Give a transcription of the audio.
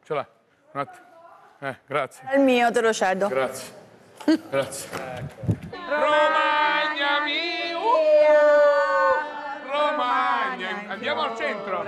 ce l'hai. Un attimo. Grazie. È il mio, te lo cedo. Grazie. Grazie. Romagnami! Romagnami! Andiamo al centro.